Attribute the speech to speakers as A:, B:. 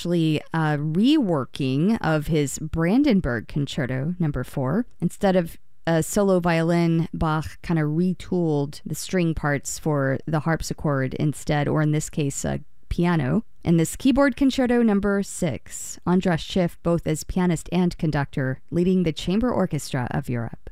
A: actually a reworking of his Brandenburg Concerto Number 4. Instead of a solo violin, Bach kind of retooled the string parts for the harpsichord instead, or in this case, a piano. In this Keyboard Concerto Number 6, Andras Schiff, both as pianist and conductor, leading the chamber orchestra of Europe.